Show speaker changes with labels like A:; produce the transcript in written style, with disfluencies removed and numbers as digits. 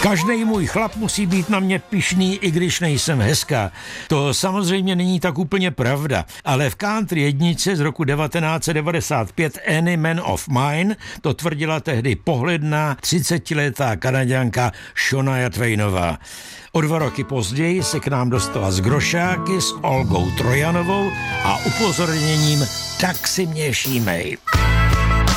A: Každý můj chlap musí být na mě pyšný, i když nejsem hezká. To samozřejmě není tak úplně pravda, ale v country jedničce z roku 1995 Any Man of Mine to tvrdila tehdy pohledná 30letá Kanaďanka Shania Twainová. O 2 roky později se k nám dostala z Grošáky s Olgou Trojanovou a upozorněním tak si mě všímej.